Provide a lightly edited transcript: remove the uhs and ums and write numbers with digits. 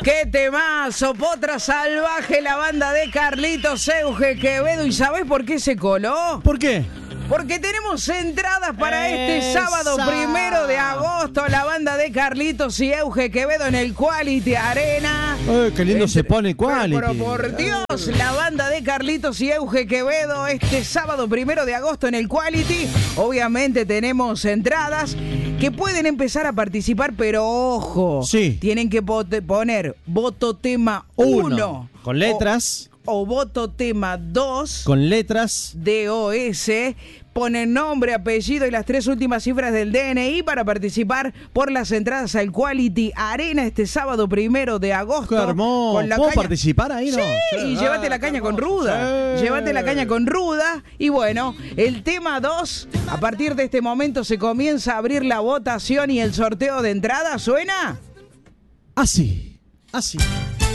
¡Qué temazo! Potra Salvaje, la banda de Carlitos Euge Quevedo. ¿Y sabés por qué se coló? ¿Por qué? Porque tenemos entradas para este sábado 1 de agosto. La banda de Carlitos y Euge Quevedo en el Quality Arena. Qué lindo se pone Quality. Pero por Dios, la banda de Carlitos y Euge Quevedo este sábado 1 de agosto en el Quality. Obviamente tenemos entradas que pueden empezar a participar, pero ojo, sí, tienen que poner voto tema 1 con letras o voto tema 2 con letras DOS. Ponen nombre, apellido y las 3 últimas cifras del DNI para participar por las entradas al Quality Arena este sábado 1 de agosto. ¡Qué hermoso! ¿Puedo participar ahí, no? Sí, y llévate la caña con ruda. Sí. Llévate la caña con ruda. Y bueno, el tema 2, a partir de este momento se comienza a abrir la votación y el sorteo de entradas. ¿Suena? Así.